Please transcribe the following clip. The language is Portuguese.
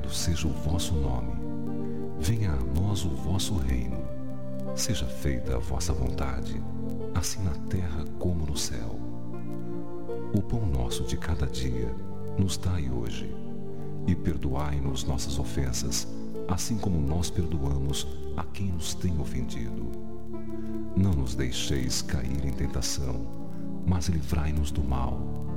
santificado seja o vosso nome. Venha a nós o vosso reino. Seja feita a vossa vontade, assim na terra como no céu. O pão nosso de cada dia nos dai hoje, e perdoai-nos nossas ofensas, assim como nós perdoamos a quem nos tem ofendido. Não nos deixeis cair em tentação, mas livrai-nos do mal,